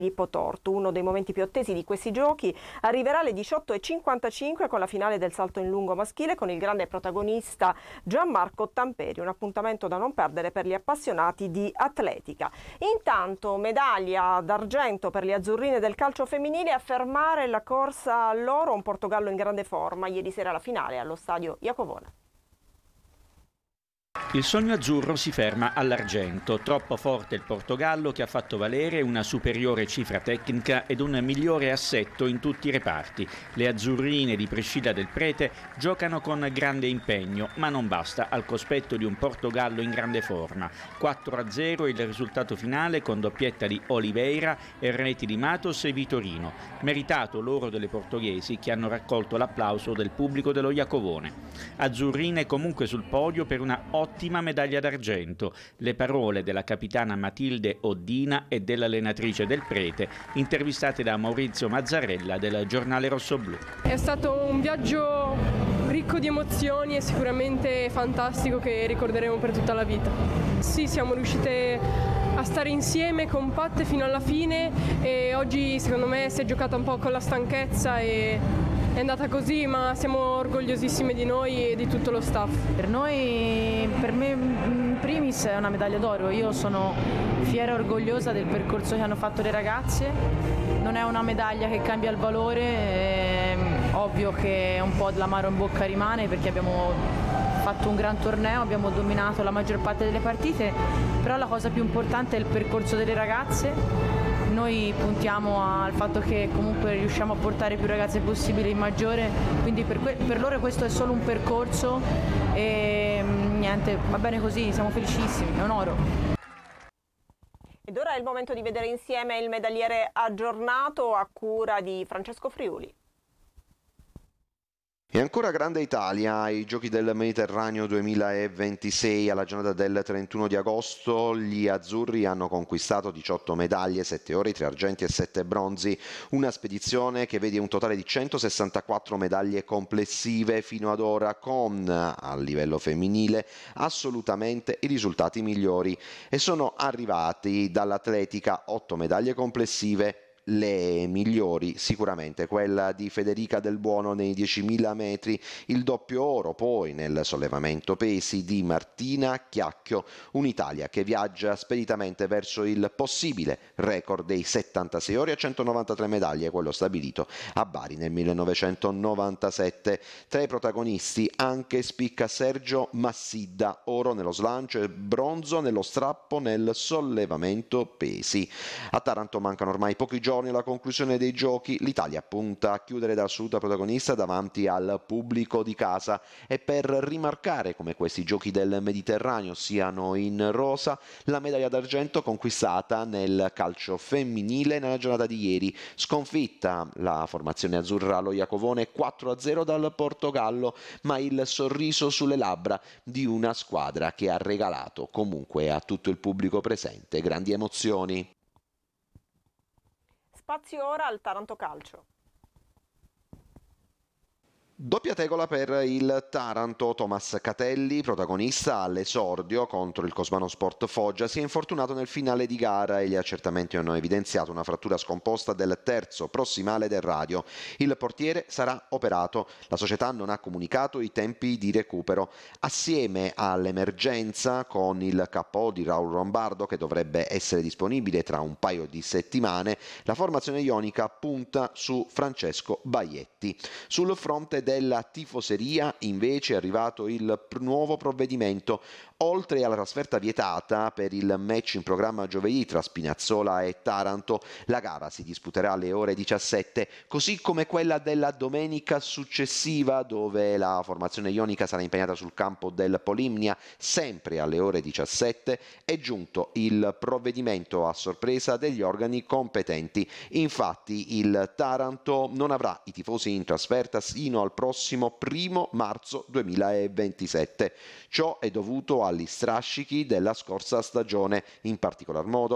di Potortu. Uno dei momenti più attesi di questi giochi arriverà alle 18:55 con la finale del salto in lungo maschile con il grande protagonista Gianmarco Tamperi, un appuntamento da non perdere per gli appassionati di atletica. Intanto medaglia d'argento per le azzurrine del calcio femminile, a fermare la corsa all'oro un Portogallo in grande forma. Ieri sera la finale allo stadio Iacovone. Il sogno azzurro si ferma all'argento, troppo forte il Portogallo che ha fatto valere una superiore cifra tecnica ed un migliore assetto in tutti i reparti. Le azzurrine di Priscilla Del Prete giocano con grande impegno, ma non basta al cospetto di un Portogallo in grande forma. 4-0 il risultato finale con doppietta di Oliveira e reti di Matos e Vitorino. Meritato l'oro delle portoghesi che hanno raccolto l'applauso del pubblico dello Iacovone. Azzurrine comunque sul podio per una ottima medaglia d'argento. Le parole della capitana Matilde Oddina e dell'allenatrice Del Prete, intervistate da Maurizio Mazzarella del giornale Rossoblu. È stato un viaggio ricco di emozioni e sicuramente fantastico che ricorderemo per tutta la vita. Sì, siamo riuscite a stare insieme compatte fino alla fine e oggi secondo me si è giocata un po' con la stanchezza e è andata così, ma siamo orgogliosissime di noi e di tutto lo staff. Per noi, per me in primis è una medaglia d'oro. Io sono fiera e orgogliosa del percorso che hanno fatto le ragazze. Non è una medaglia che cambia il valore, è ovvio che un po' dell'amaro in bocca rimane perché abbiamo fatto un gran torneo, abbiamo dominato la maggior parte delle partite, però la cosa più importante è il percorso delle ragazze. Noi puntiamo al fatto che comunque riusciamo a portare più ragazze possibile in maggiore, quindi per loro questo è solo un percorso e niente, va bene così, siamo felicissimi, è un oro. Ed ora è il momento di vedere insieme il medagliere aggiornato a cura di Francesco Friuli. E ancora grande Italia ai Giochi del Mediterraneo 2026. Alla giornata del 31 di agosto gli azzurri hanno conquistato 18 medaglie, 7 ori, 3 argenti e 7 bronzi. Una spedizione che vede un totale di 164 medaglie complessive fino ad ora, con a livello femminile assolutamente i risultati migliori. E sono arrivati dall'atletica 8 medaglie complessive. Le migliori sicuramente quella di Federica Del Buono nei 10.000 metri, il doppio oro poi nel sollevamento pesi di Martina Chiacchio, un'Italia che viaggia speditamente verso il possibile record dei 76 ori a 193 medaglie, quello stabilito a Bari nel 1997. Tra i protagonisti anche spicca Sergio Massidda, oro nello slancio e bronzo nello strappo nel sollevamento pesi. A Taranto mancano ormai pochi giorni alla conclusione dei giochi, l'Italia punta a chiudere da assoluta protagonista davanti al pubblico di casa e per rimarcare come questi giochi del Mediterraneo siano in rosa, la medaglia d'argento conquistata nel calcio femminile nella giornata di ieri, sconfitta la formazione azzurra allo Iacovone 4-0 dal Portogallo, ma il sorriso sulle labbra di una squadra che ha regalato comunque a tutto il pubblico presente grandi emozioni. Spazio ora al Taranto Calcio. Doppia tegola per il Taranto. Thomas Catelli, protagonista all'esordio contro il Cosmano Sport Foggia, si è infortunato nel finale di gara e gli accertamenti hanno evidenziato una frattura scomposta del terzo prossimale del radio. Il portiere sarà operato. La società non ha comunicato i tempi di recupero. Assieme all'emergenza con il KO di Raul Lombardo, che dovrebbe essere disponibile tra un paio di settimane, la formazione ionica punta su Francesco Baietti. Sul fronte della tifoseria invece è arrivato il nuovo provvedimento. Oltre alla trasferta vietata per il match in programma giovedì tra Spinazzola e Taranto, la gara si disputerà alle ore 17, così come quella della domenica successiva, dove la formazione ionica sarà impegnata sul campo del Polimnia, sempre alle ore 17. È giunto il provvedimento a sorpresa degli organi competenti. Infatti il Taranto non avrà i tifosi in trasferta sino al prossimo 1 marzo 2027. Ciò è dovuto agli strascichi della scorsa stagione, in particolar modo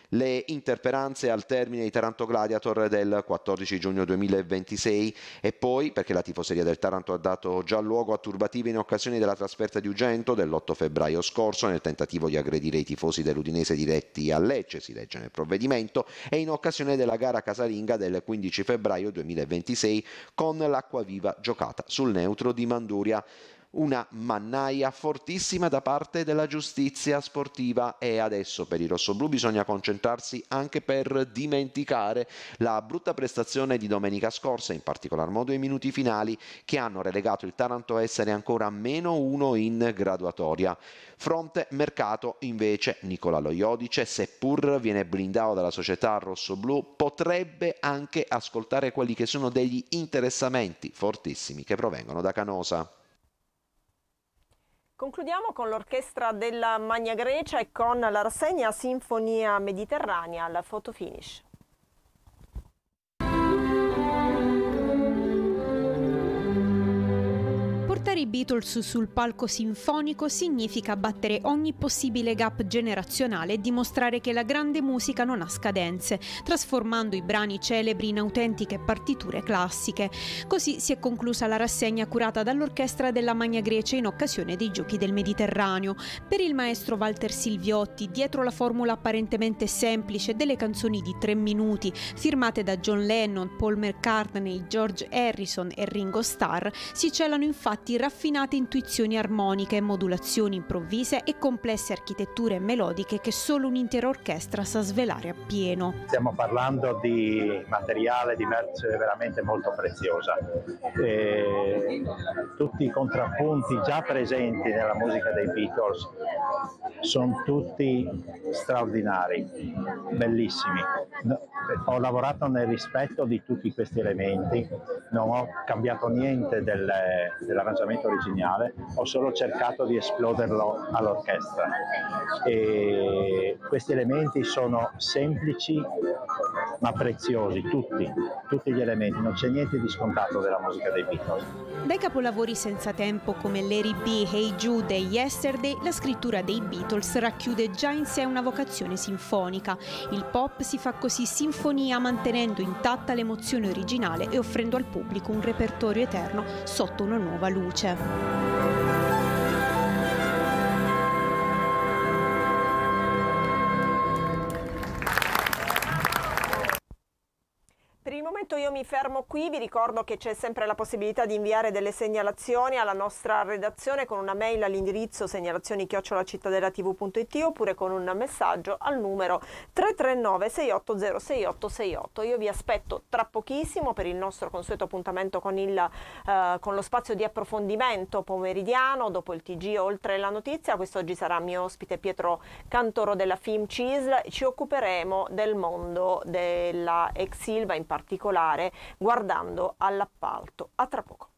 Le interperanze al termine di Taranto Gladiator del 14 giugno 2026 e poi perché la tifoseria del Taranto ha dato già luogo a turbative in occasione della trasferta di Ugento dell'8 febbraio scorso nel tentativo di aggredire i tifosi dell'Udinese diretti a Lecce, si legge nel provvedimento, e in occasione della gara casalinga del 15 febbraio 2026 con l'Acquaviva giocata sul neutro di Manduria. Una mannaia fortissima da parte della giustizia sportiva e adesso per i rossoblù bisogna concentrarsi anche per dimenticare la brutta prestazione di domenica scorsa, in particolar modo i minuti finali che hanno relegato il Taranto a essere ancora -1 in graduatoria. Fronte mercato invece Nicola Loiodice, seppur viene blindato dalla società rossoblù, potrebbe anche ascoltare quelli che sono degli interessamenti fortissimi che provengono da Canosa. Concludiamo con l'orchestra della Magna Grecia e con la rassegna Sinfonia Mediterranea al photo finish. Portare i Beatles sul palco sinfonico significa battere ogni possibile gap generazionale e dimostrare che la grande musica non ha scadenze, trasformando i brani celebri in autentiche partiture classiche. Così si è conclusa la rassegna curata dall'orchestra della Magna Grecia in occasione dei Giochi del Mediterraneo. Per il maestro Walter Silviotti, dietro la formula apparentemente semplice delle canzoni di 3 minuti, firmate da John Lennon, Paul McCartney, George Harrison e Ringo Starr, si celano infatti raffinate intuizioni armoniche, modulazioni improvvise e complesse architetture melodiche che solo un'intera orchestra sa svelare appieno. Stiamo parlando di materiale, di merce veramente molto preziosa. Tutti i contrappunti già presenti nella musica dei Beatles sono tutti straordinari, bellissimi. Ho lavorato nel rispetto di tutti questi elementi, non ho cambiato niente dell'arrangiamento originale, ho solo cercato di esploderlo all'orchestra. E questi elementi sono semplici ma preziosi, tutti gli elementi, non c'è niente di scontato della musica dei Beatles. Dai capolavori senza tempo come Larry B, Hey Jude e Yesterday, la scrittura dei Beatles racchiude già in sé una vocazione sinfonica. Il pop si fa così sinfonia mantenendo intatta l'emozione originale e offrendo al pubblico un repertorio eterno sotto una nuova luce. Per il momento io mi fermo qui, vi ricordo che c'è sempre la possibilità di inviare delle segnalazioni alla nostra redazione con una mail all'indirizzo segnalazioni@cittadellatv.it oppure con un messaggio al numero 339 680 6868. Io vi aspetto tra pochissimo per il nostro consueto appuntamento con lo spazio di approfondimento pomeridiano dopo il TG Oltre la Notizia. Quest'oggi sarà mio ospite Pietro Cantoro della FIM CISL. Ci occuperemo del mondo della ex Ilva, in particolare guardando all'appalto. A tra poco.